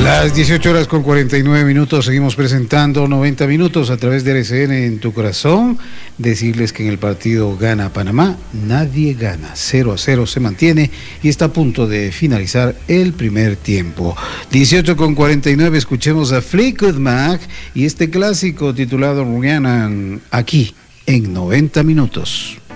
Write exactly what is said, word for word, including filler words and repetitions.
Las dieciocho horas con cuarenta y nueve minutos, seguimos presentando noventa minutos a través de R C N en tu corazón. Decirles que en el partido gana Panamá, nadie gana, cero a cero se mantiene y está a punto de finalizar el primer tiempo. dieciocho con cuarenta y nueve, escuchemos a Fleetwood Mac y este clásico titulado Rhiannon aquí en noventa minutos.